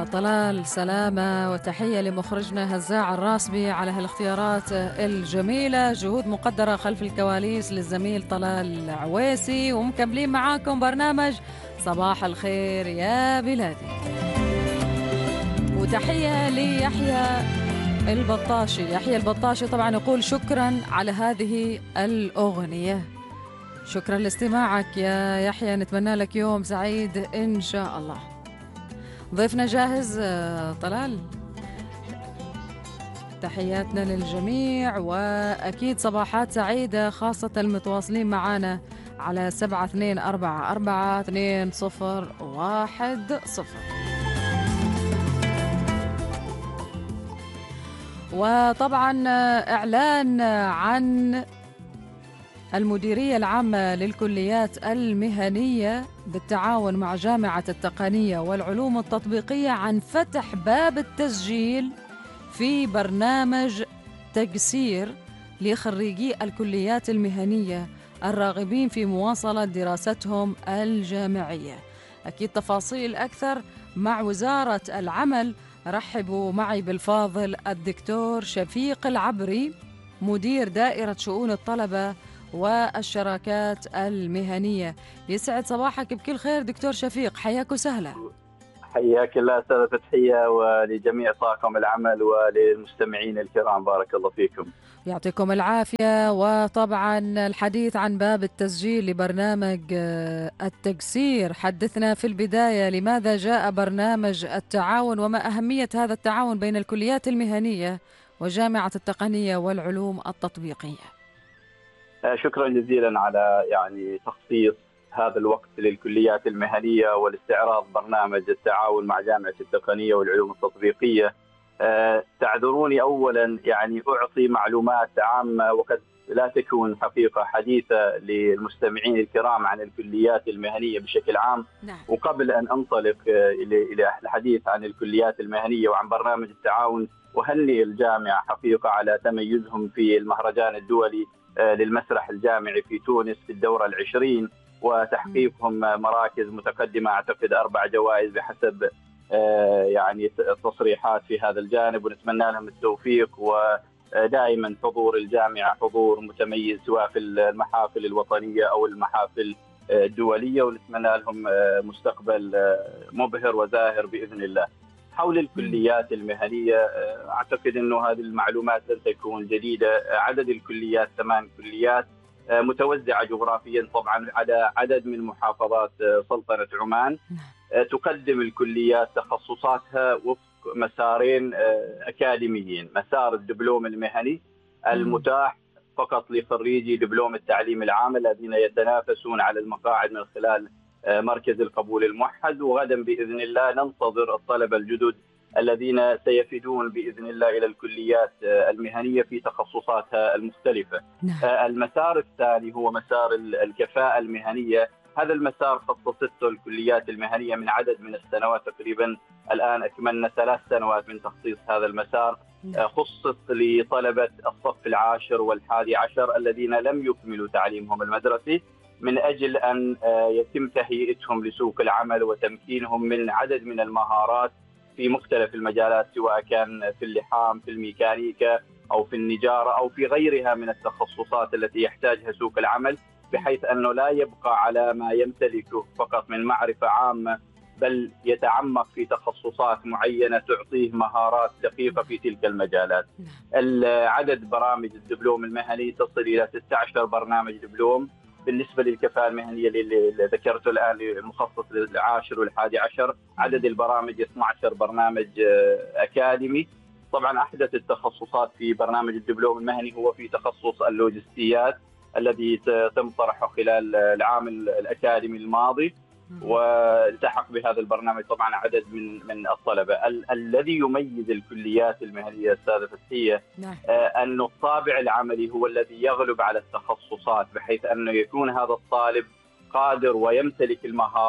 طلال سلامة وتحية لمخرجنا هزاع الراسبي على هالاختيارات الجميلة. جهود مقدرة خلف الكواليس للزميل طلال عويسي، ومكملين معاكم برنامج صباح الخير يا بلادي. وتحية ليحيى البطاشي. يحيى البطاشي طبعا يقول شكرا على هذه الأغنية. شكرا لاستماعك يا يحيى، نتمنى لك يوم سعيد إن شاء الله. ضيفنا جاهز طلال؟ تحياتنا للجميع، وأكيد صباحات سعيدة خاصة المتواصلين معنا على 72442010. وطبعا إعلان عن المديرية العامة للكليات المهنية بالتعاون مع جامعة التقنية والعلوم التطبيقية عن فتح باب التسجيل في برنامج تجسير لخريجي الكليات المهنية الراغبين في مواصلة دراستهم الجامعية. أكيد تفاصيل أكثر مع وزارة العمل. رحبوا معي بالفاضل الدكتور شفيق العبري، مدير دائرة شؤون الطلبة والشراكات المهنية. يسعد صباحك بكل خير دكتور شفيق، حياك وسهلا. حياك الله أستاذة فتحية، ولجميع طاقم العمل وللمستمعين الكرام، بارك الله فيكم. يعطيكم العافية. وطبعا الحديث عن باب التسجيل لبرنامج التجسير، حدثنا في البداية لماذا جاء برنامج التعاون وما أهمية هذا التعاون بين الكليات المهنية وجامعة التقنية والعلوم التطبيقية. شكرا جزيلا على تخصيص هذا الوقت للكليات المهنية والاستعراض برنامج التعاون مع جامعة التقنية والعلوم التطبيقية. تعذروني أولا أعطي معلومات عامة وقد لا تكون حقيقة حديثة للمستمعين الكرام عن الكليات المهنية بشكل عام. نعم. وقبل أن أنطلق إلى الحديث عن الكليات المهنية وعن برنامج التعاون، وهنئ الجامعة حقيقة على تميزهم في المهرجان الدولي للمسرح الجامعي في تونس في الدورة 20، وتحقيقهم مراكز متقدمة، أعتقد 4 جوائز بحسب التصريحات في هذا الجانب، ونتمنى لهم التوفيق. ودائما حضور الجامعة حضور متميز سواء في المحافل الوطنية أو المحافل الدولية، ونتمنى لهم مستقبل مبهر وزاهر بإذن الله. حول الكليات المهنية، أعتقد أنه هذه المعلومات لن تكون جديدة. عدد الكليات 8 كليات متوزعة جغرافيا طبعا على عدد من محافظات سلطنة عمان. تقدم الكليات تخصصاتها وفق مسارين أكاديميين: مسار الدبلوم المهني المتاح فقط لخريجي دبلوم التعليم العام الذين يتنافسون على المقاعد من خلال مركز القبول الموحد، وغدا بإذن الله ننتظر الطلبة الجدد الذين سيفدون بإذن الله إلى الكليات المهنية في تخصصاتها المختلفة. المسار الثاني هو مسار الكفاءة المهنية. هذا المسار خصصته الكليات المهنية من عدد من السنوات، تقريبا الآن أكملنا 3 سنوات من تخصيص هذا المسار. خصص لطلبة الصف 10 وال11 الذين لم يكملوا تعليمهم المدرسي، من أجل أن يتم تهيئتهم لسوق العمل وتمكينهم من عدد من المهارات في مختلف المجالات، سواء كان في اللحام، في الميكانيكا، أو في النجارة، أو في غيرها من التخصصات التي يحتاجها سوق العمل، بحيث أنه لا يبقى على ما يمتلكه فقط من معرفة عامة، بل يتعمق في تخصصات معينة تعطيه مهارات دقيقة في تلك المجالات. عدد برامج الدبلوم المهني تصل إلى 16 برنامج دبلوم. بالنسبة للكفاءة المهنية اللي ذكرته الآن المخصص لل10 وال11، عدد البرامج 12 برنامج أكاديمي. طبعا أحدث التخصصات في برنامج الدبلوم المهني هو في تخصص اللوجستيات الذي تم طرحه خلال العام الأكاديمي الماضي، والتحق بهذا البرنامج طبعا عدد من الطلبة. الذي يميز الكليات المهنية أستاذة فتحية أن الطابع العملي هو الذي يغلب على التخصصات، بحيث أنه يكون هذا الطالب قادر ويمتلك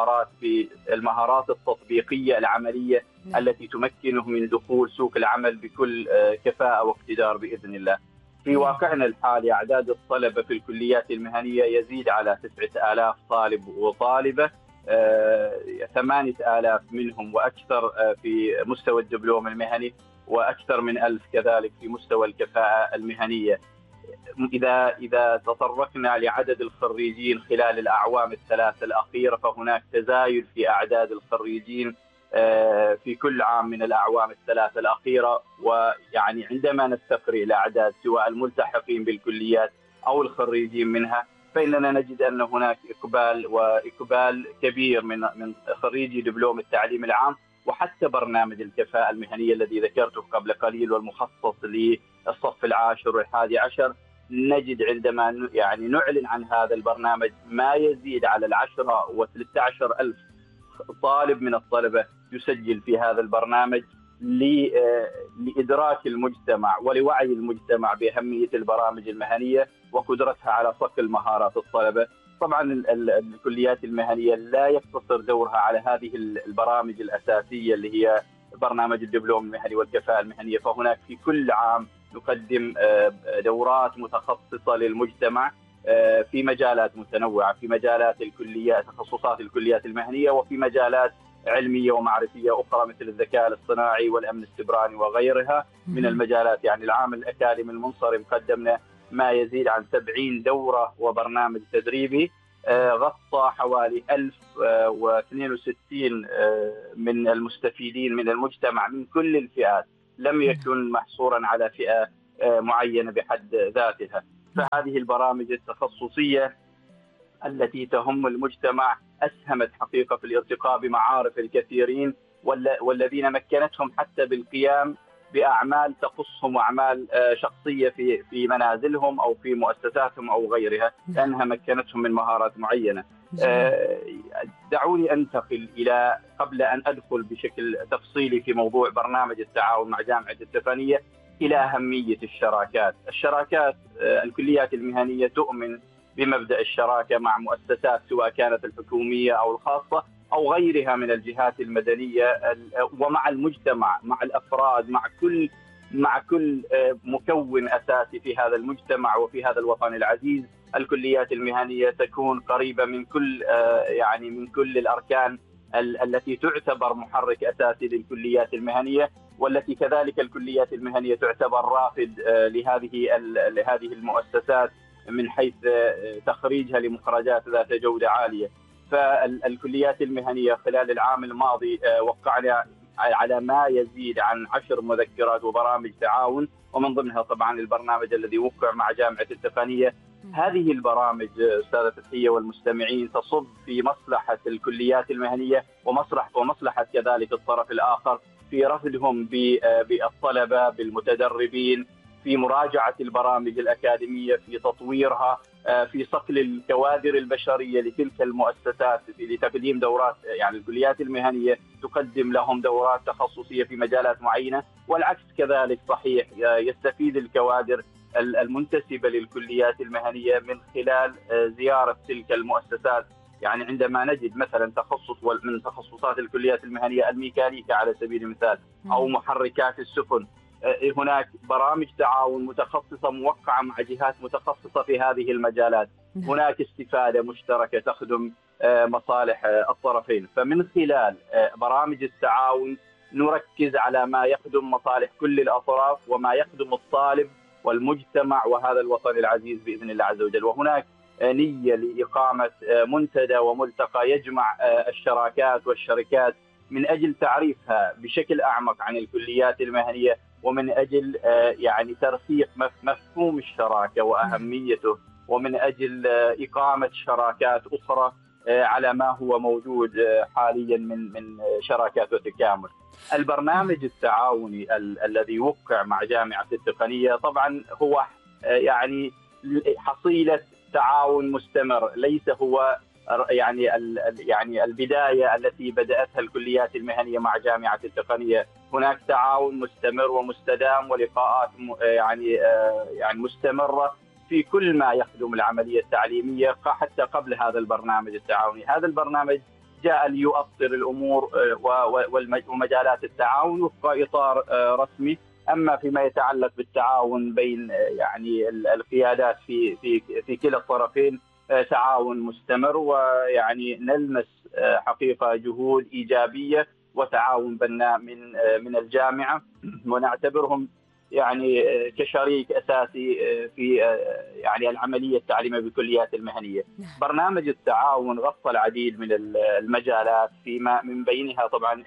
المهارات التطبيقية العملية التي تمكنه من دخول سوق العمل بكل كفاءة واقتدار بإذن الله. في واقعنا الحالي أعداد الطلبة في الكليات المهنية يزيد على 9000 طالب وطالبة، 8,000 منهم وأكثر في مستوى الدبلوم المهني، وأكثر من 1000 كذلك في مستوى الكفاءة المهنية. إذا تطرقنا لعدد الخريجين خلال الأعوام الثلاث الأخيرة، فهناك تزايد في أعداد الخريجين في كل عام من الأعوام الثلاث الأخيرة. ويعني عندما نستقرئ الأعداد سواء الملتحقين بالكليات أو الخريجين منها، فإننا نجد أن هناك إقبال كبير من خريجي دبلوم التعليم العام، وحتى برنامج الكفاءة المهنية الذي ذكرته قبل قليل والمخصص للصف العاشر والحادي عشر. نجد عندما يعني نعلن عن هذا البرنامج ما يزيد على 10 و13 ألف طالب من الطلبة يسجل في هذا البرنامج لإدراك المجتمع ولوعي المجتمع بأهمية البرامج المهنية وقدرتها على صقل مهارات الطلبة. طبعا الكليات المهنية لا يقتصر دورها على هذه البرامج الأساسية اللي هي برنامج الدبلوم المهني والكفاءة المهنية، فهناك في كل عام نقدم دورات متخصصة للمجتمع في مجالات متنوعة، في مجالات الكليات، تخصصات الكليات المهنية، وفي مجالات علمية ومعرفية أخرى مثل الذكاء الاصطناعي والأمن السيبراني وغيرها من المجالات. يعني العام الأكاديمي المنصرم قدمنا ما يزيد عن 70 دورة وبرنامج تدريبي غطى حوالي 1062 من المستفيدين من المجتمع من كل الفئات، لم يكن محصورا على فئة معينة بحد ذاتها. فهذه البرامج التخصصية التي تهم المجتمع أسهمت حقيقة في الارتقاء بمعارف الكثيرين، والذين مكنتهم حتى بالقيام بأعمال تخصهم وأعمال شخصية في منازلهم أو في مؤسساتهم أو غيرها، لأنها مكنتهم من مهارات معينة. دعوني أنتقل قبل أن أدخل بشكل تفصيلي في موضوع برنامج التعاون مع جامعة التقنية إلى أهمية الشراكات. الكليات المهنية تؤمن بمبدأ الشراكة مع مؤسسات سواء كانت الحكومية أو الخاصة أو غيرها من الجهات المدنية، ومع المجتمع، مع الأفراد، مع كل مكون أساسي في هذا المجتمع وفي هذا الوطن العزيز. الكليات المهنية تكون قريبة من كل الأركان التي تعتبر محرك أساسي للكليات المهنية، والتي كذلك الكليات المهنية تعتبر رافد لهذه المؤسسات من حيث تخريجها لمخرجات ذات جودة عالية. فالكليات المهنية خلال العام الماضي وقعنا على ما يزيد عن 10 مذكرات وبرامج تعاون، ومن ضمنها طبعا البرنامج الذي وقع مع جامعة التقنية. هذه البرامج أستاذة فتحية والمستمعين تصب في مصلحة الكليات المهنية ومصلحة كذلك الطرف الآخر في رفدهم بالطلبة بالمتدربين، في مراجعة البرامج الأكاديمية، في تطويرها، في صقل الكوادر البشرية لتلك المؤسسات لتقديم دورات. يعني الكليات المهنية تقدم لهم دورات تخصصية في مجالات معينة، والعكس كذلك صحيح، يستفيد الكوادر المنتسبة للكليات المهنية من خلال زيارة تلك المؤسسات. يعني عندما نجد مثلا تخصص من تخصصات الكليات المهنية الميكانيكا على سبيل المثال أو محركات السفن، هناك برامج تعاون متخصصة موقعة مع جهات متخصصة في هذه المجالات، هناك استفادة مشتركة تخدم مصالح الطرفين. فمن خلال برامج التعاون نركز على ما يخدم مصالح كل الأطراف وما يخدم الطالب والمجتمع وهذا الوطن العزيز بإذن الله عز وجل. وهناك نية لإقامة منتدى وملتقى يجمع الشراكات والشركات من أجل تعريفها بشكل أعمق عن الكليات المهنية، ومن أجل يعني ترسيخ مفهوم الشراكة وأهميته، ومن أجل إقامة شراكات أخرى على ما هو موجود حاليا من شراكات وتكامل. البرنامج التعاوني الذي وقع مع جامعة التقنية طبعا هو يعني حصيلة تعاون مستمر، ليس هو يعني البداية التي بدأتها الكليات المهنية مع جامعة التقنية. هناك تعاون مستمر ومستدام ولقاءات يعني مستمرة في كل ما يخدم العملية التعليمية حتى قبل هذا البرنامج التعاوني. هذا البرنامج جاء ليؤطر الأمور ومجالات التعاون وفق إطار رسمي. أما فيما يتعلق بالتعاون بين يعني القيادات في كلا الطرفين، تعاون مستمر، ويعني نلمس حقيقة جهود إيجابية وتعاون بناء من الجامعة، ونعتبرهم يعني كشريك أساسي في يعني العملية التعليمية بالكليات المهنية. برنامج التعاون غطى العديد من المجالات، فيما من بينها طبعا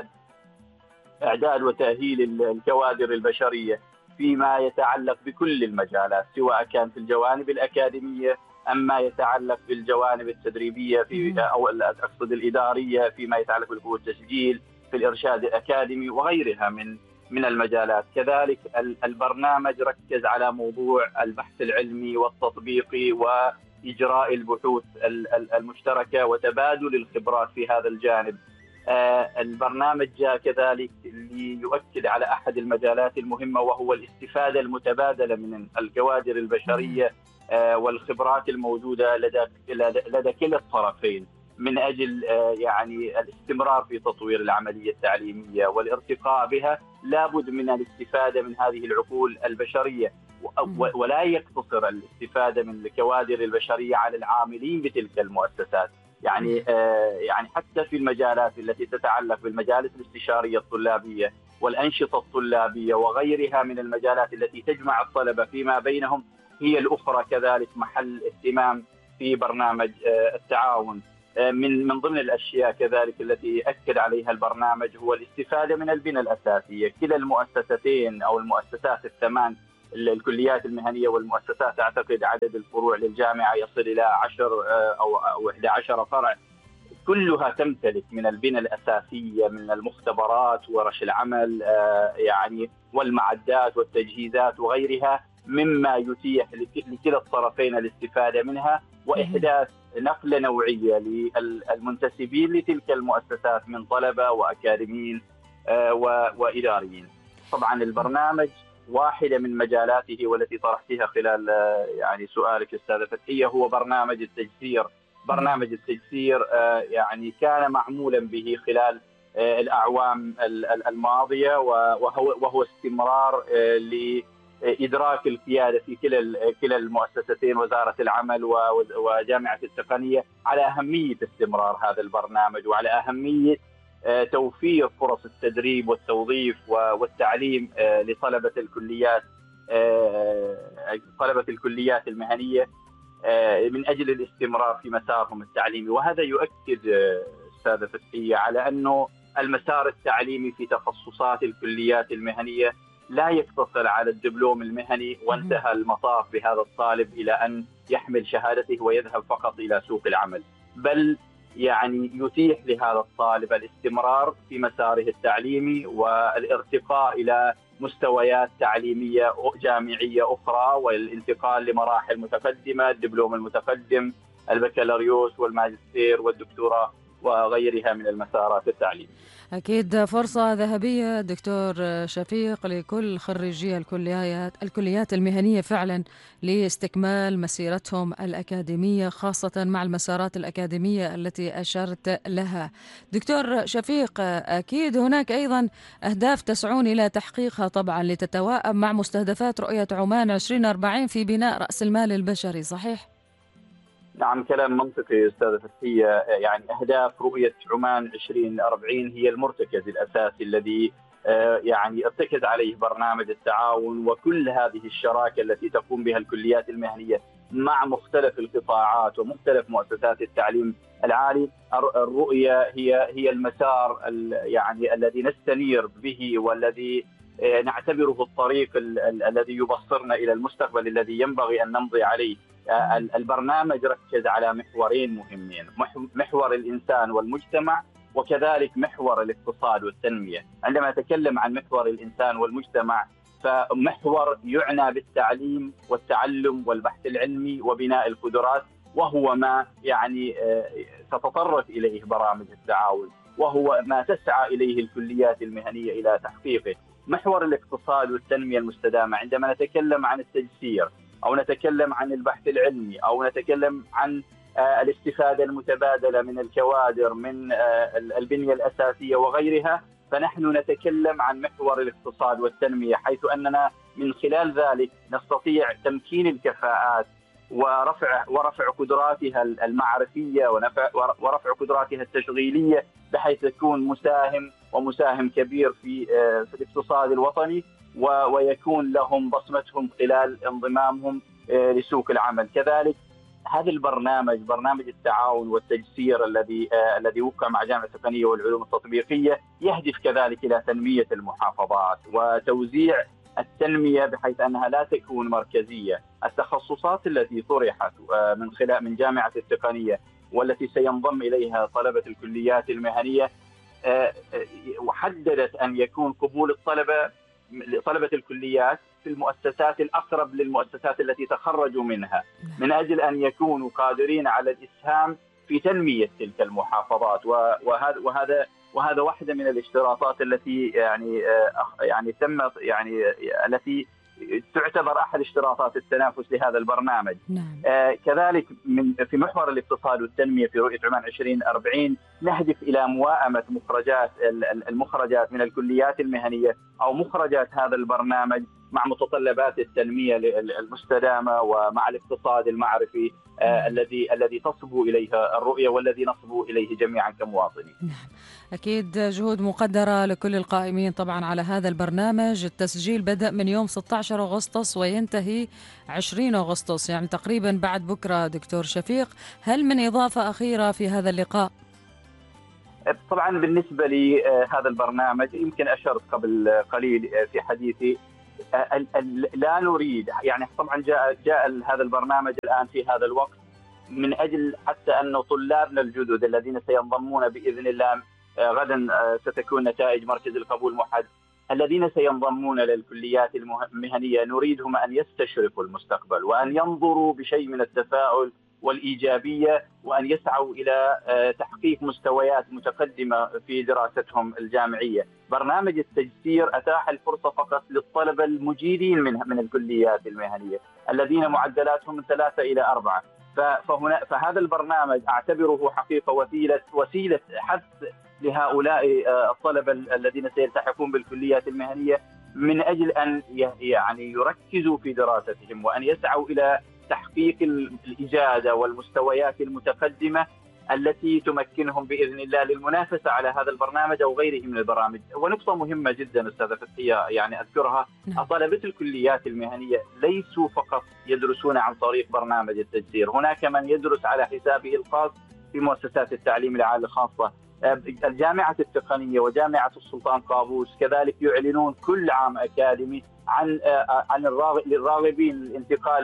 إعداد وتأهيل الكوادر البشرية فيما يتعلق بكل المجالات، سواء كان في الجوانب الأكاديمية أم ما يتعلق بالجوانب التدريبية أو أقصد الإدارية، فيما يتعلق بالبحوث والتسجيل، في الإرشاد الأكاديمي وغيرها من المجالات. كذلك البرنامج ركز على موضوع البحث العلمي والتطبيقي وإجراء البحوث المشتركة وتبادل الخبرات في هذا الجانب. البرنامج جاء كذلك ليؤكد على أحد المجالات المهمة، وهو الاستفادة المتبادلة من الكوادر البشرية والخبرات الموجودة لدى كلا الطرفين، من أجل يعني الاستمرار في تطوير العملية التعليمية والارتقاء بها. لابد من الاستفادة من هذه العقول البشرية، ولا يقتصر الاستفادة من الكوادر البشرية على العاملين بتلك المؤسسات. يعني حتى في المجالات التي تتعلق بالمجالس الاستشارية الطلابية والأنشطة الطلابية وغيرها من المجالات التي تجمع الطلبة فيما بينهم، هي الأخرى كذلك محل اهتمام في برنامج التعاون. من ضمن الأشياء كذلك التي أكد عليها البرنامج هو الاستفادة من البنى الأساسية. كلا المؤسستين أو المؤسسات الثمان، الكليات المهنية والمؤسسات، أعتقد عدد الفروع للجامعة يصل إلى 10 أو 11 فرع، كلها تمتلك من البنى الأساسية، من المختبرات ورش العمل يعني والمعدات والتجهيزات وغيرها، مما يتيح لكلا الطرفين الاستفادة منها وإحداث نقلة نوعية للمنتسبين لتلك المؤسسات من طلبة وأكاديميين وإداريين. طبعا البرنامج واحدة من مجالاته والتي طرحتها خلال يعني سؤالك أستاذة فتحية هو برنامج التجسير. برنامج التجسير يعني كان معمولا به خلال الأعوام الماضية، وهو استمرار لإدراك القيادة في كلا المؤسستين، وزارة العمل وجامعة التقنية، على أهمية استمرار هذا البرنامج وعلى أهمية توفير فرص التدريب والتوظيف والتعليم لطلبة الكليات المهنية من أجل الاستمرار في مسارهم التعليمي. وهذا يؤكد أستاذة فتحية على أنه المسار التعليمي في تخصصات الكليات المهنية لا يقتصر على الدبلوم المهني وانتهى المطاف بهذا الطالب إلى أن يحمل شهادته ويذهب فقط إلى سوق العمل، بل يعني يتيح لهذا الطالب الاستمرار في مساره التعليمي والارتقاء إلى مستويات تعليمية جامعية أخرى، والانتقال لمراحل متقدمة، الدبلوم المتقدم، البكالوريوس والماجستير والدكتوراه وغيرها من المسارات التعليمية. أكيد فرصة ذهبية دكتور شفيق لكل خريجي الكليات المهنية فعلا لاستكمال مسيرتهم الأكاديمية، خاصة مع المسارات الأكاديمية التي أشرت لها. دكتور شفيق، أكيد هناك أيضا أهداف تسعون إلى تحقيقها طبعا لتتواءم مع مستهدفات رؤية عمان 2040 في بناء رأس المال البشري، صحيح؟ نعم، كلام منطقي أستاذة فتحية. يعني أهداف رؤية عمان 2040 هي المرتكز الأساسي الذي يعني ارتكز عليه برنامج التعاون وكل هذه الشراكة التي تقوم بها الكليات المهنية مع مختلف القطاعات ومختلف مؤسسات التعليم العالي. الرؤية هي المسار يعني الذي نستنير به والذي نعتبره الطريق الذي يبصرنا إلى المستقبل الذي ينبغي أن نمضي عليه. البرنامج ركز على محورين مهمين: محور الإنسان والمجتمع، وكذلك محور الاقتصاد والتنمية. عندما نتكلم عن محور الإنسان والمجتمع، فمحور يعنى بالتعليم والتعلم والبحث العلمي وبناء القدرات، وهو ما يعني تتطرق إليه برامج التعاون، وهو ما تسعى إليه الكليات المهنية إلى تحقيقه. محور الاقتصاد والتنمية المستدامة، عندما نتكلم عن التجسير أو نتكلم عن البحث العلمي أو نتكلم عن الاستفادة المتبادلة من الكوادر من البنية الأساسية وغيرها، فنحن نتكلم عن محور الاقتصاد والتنمية، حيث أننا من خلال ذلك نستطيع تمكين الكفاءات ورفع قدراتها المعرفية ورفع قدراتها التشغيلية، بحيث تكون مساهم كبير في الاقتصاد الوطني، ويكون لهم بصمتهم خلال انضمامهم لسوق العمل. كذلك هذا برنامج التعاون والتجسير الذي وقع مع جامعة التقنية والعلوم التطبيقية يهدف كذلك إلى تنمية المحافظات وتوزيع التنمية بحيث أنها لا تكون مركزية. التخصصات التي طرحت من جامعة التقنية والتي سينضم إليها طلبة الكليات المهنية وحددت أن يكون قبول طلبة الكليات في المؤسسات الأقرب للمؤسسات التي تخرجوا منها، من أجل أن يكونوا قادرين على الإسهام في تنمية تلك المحافظات. وهذا واحدة من الاشتراطات التي التي تعتبر أحد اشتراطات التنافس لهذا البرنامج. نعم. كذلك في محور الاقتصاد والتنمية في رؤية عمان 2040 نهدف إلى موائمة المخرجات من الكليات المهنية أو مخرجات هذا البرنامج مع متطلبات التنمية المستدامة ومع الاقتصاد المعرفي الذي تصبو إليه الرؤية والذي نصبو إليه جميعا كمواطنين. نعم. أكيد جهود مقدرة لكل القائمين طبعا على هذا البرنامج. التسجيل بدأ من يوم 16 أغسطس وينتهي 20 أغسطس، يعني تقريبا بعد بكرة. دكتور شفيق، هل من إضافة أخيرة في هذا اللقاء؟ طبعا بالنسبة لهذا البرنامج يمكن أشرت قبل قليل في حديثي، لا نريد يعني طبعا جاء هذا البرنامج الآن في هذا الوقت من أجل حتى أن طلابنا الجدد الذين سينضمون بإذن الله غدا ستكون نتائج مركز القبول محد، الذين سينضمون للكليات المهنية نريدهم أن يستشرفوا المستقبل وأن ينظروا بشيء من التفاؤل والإيجابية وأن يسعوا إلى تحقيق مستويات متقدمة في دراستهم الجامعية. برنامج التجسير أتاح الفرصة فقط للطلبة المجيدين من الكليات المهنية الذين معدلاتهم من 3 إلى 4. فهذا البرنامج أعتبره حقيقة وسيلة حث لهؤلاء الطلبة الذين سيلتحقون بالكليات المهنية من أجل أن يركزوا في دراستهم وأن يسعوا إلى تحقيق الإجادة والمستويات المتقدمة التي تمكنهم بإذن الله للمنافسة على هذا البرنامج أو غيره من البرامج. ونقطة مهمة جدا أستاذة فتحية أذكرها، طلبة الكليات المهنية ليسوا فقط يدرسون عن طريق برنامج التجسير، هناك من يدرس على حسابه الخاص في مؤسسات التعليم العالي الخاصة. الجامعة التقنية وجامعة السلطان قابوس كذلك يعلنون كل عام أكاديمي عن للراغبين الانتقال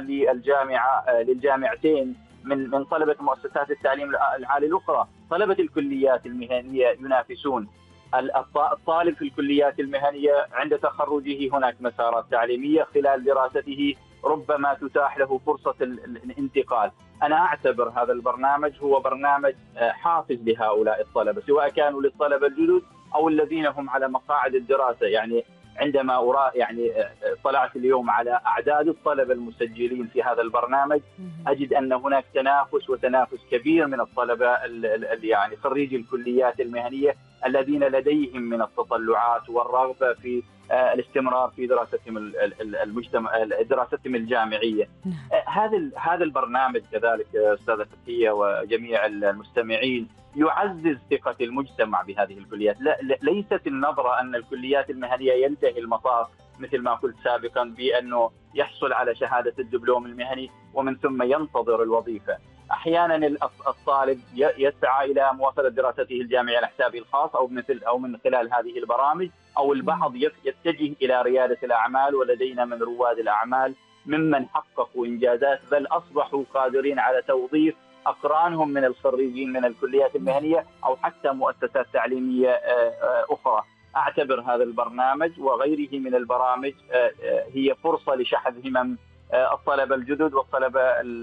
للجامعتين من طلبة مؤسسات التعليم العالي الأخرى. طلبة الكليات المهنية ينافسون الطالب في الكليات المهنية عند تخرجه، هناك مسارات تعليمية خلال دراسته ربما تتاح له فرصة الانتقال. أنا أعتبر هذا البرنامج هو برنامج حافز لهؤلاء الطلبة، سواء كانوا للطلبة الجدد أو الذين هم على مقاعد الدراسة. عندما طلعت اليوم على أعداد الطلبة المسجلين في هذا البرنامج أجد أن هناك تنافس كبير من الطلبة خريجي الكليات المهنية الذين لديهم من التطلعات والرغبة في الاستمرار في دراستهم الجامعية. هذا البرنامج كذلك أستاذة فتحية وجميع المستمعين يعزز ثقة المجتمع بهذه الكليات. ليست النظرة أن الكليات المهنية ينتهي المطاف مثل ما قلت سابقا بأنه يحصل على شهادة الدبلوم المهني ومن ثم ينتظر الوظيفة. أحيانا الطالب يسعى إلى مواصلة دراسته الجامعية على حسابه الخاص أو من خلال هذه البرامج، أو البعض يتجه إلى ريادة الأعمال، ولدينا من رواد الأعمال ممن حققوا إنجازات بل أصبحوا قادرين على توظيف أقرانهم من الخريجين من الكليات المهنية أو حتى مؤسسات تعليمية أخرى. أعتبر هذا البرنامج وغيره من البرامج هي فرصة لشحذ همم الطلبة الجدد والطلبة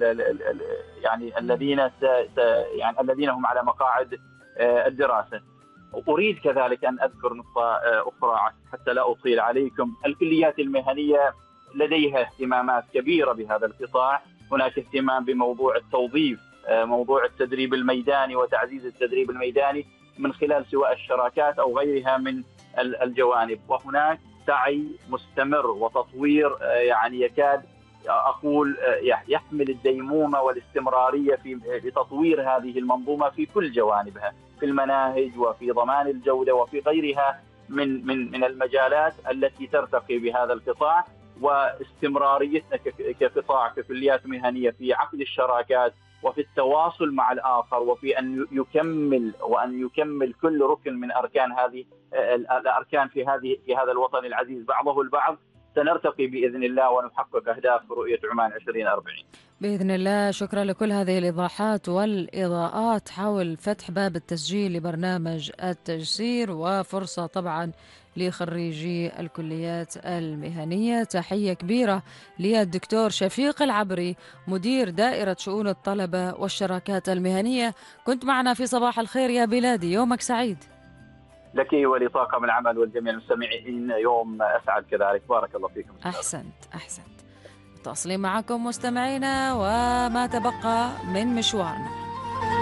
الذين هم على مقاعد الدراسة. أريد كذلك أن أذكر نقطة أخرى حتى لا أطيل عليكم. الكليات المهنية لديها اهتمامات كبيرة بهذا القطاع. هناك اهتمام بموضوع التوظيف، موضوع التدريب الميداني وتعزيز التدريب الميداني من خلال سواء الشراكات أو غيرها من الجوانب. وهناك سعي مستمر وتطوير يكاد أقول يحمل الديمومة والاستمرارية في تطوير هذه المنظومة في كل جوانبها، في المناهج وفي ضمان الجودة وفي غيرها من المجالات التي ترتقي بهذا القطاع، واستمراريتنا كقطاع ككليات مهنية في عقد الشراكات وفي التواصل مع الآخر، وفي أن يكمل كل ركن من أركان هذه الأركان في هذا الوطن العزيز بعضه البعض. سنرتقي بإذن الله ونحقق أهداف رؤية عمان 2040 بإذن الله. شكرا لكل هذه الإيضاحات والإضاءات حول فتح باب التسجيل لبرنامج التجسير، وفرصة طبعا لخريجي الكليات المهنية. تحية كبيرة للدكتور شفيق العبري، مدير دائرة شؤون الطلبة والشراكات المهنية. كنت معنا في صباح الخير يا بلادي، يومك سعيد لك ولطاقم العمل والجميع المستمعين، يوم أسعد كذلك. بارك الله فيكم. أحسنت. تواصلين معكم مستمعينا وما تبقى من مشوارنا.